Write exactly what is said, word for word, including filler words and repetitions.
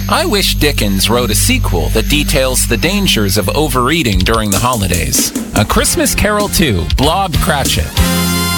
I wish Dickens wrote a sequel that details the dangers of overeating during the holidays. A Christmas Carol two, Blob Cratchit.